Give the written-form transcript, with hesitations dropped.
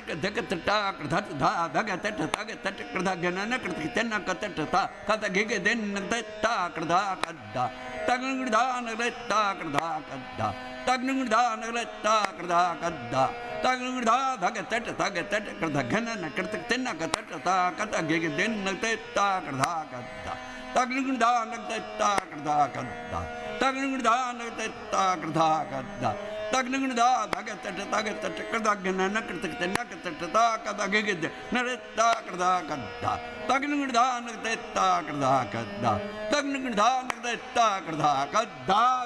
धक तटा कृधा धा धग तट तग तट कृधा गणन कृत तेन कतट ता कत गिग दिन तटा कृधा कद्दा तगणुदा नगता कृधा कद्दा तगणुदा नगता कृधा कद्दा तगणुदा धग तट कृधा गणन कृत तेन कतट ता कत गिग दिन तटा कृधा कद्दा तगणुदा नगता कृधा कद्दा तगणुदा नगता कृधा कद्दा तगणुदा धग तट कृधा गणन कृत तेन कतट ता कत गिग दिन नरता कृधा कद्दा तगणुदा नगता कृधा कद्दा तगणुदा नगता कृधा कद्दा